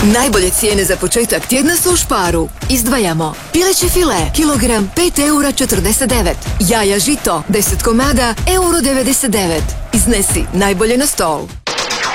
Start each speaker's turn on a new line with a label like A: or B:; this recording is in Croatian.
A: Najbolje cijene za početak tjedna su u Sparu. Izdvajamo pileće file, kilogram 5,49 €. Jaja žito, 10 komada, €1,99. Iznesi najbolje na stol.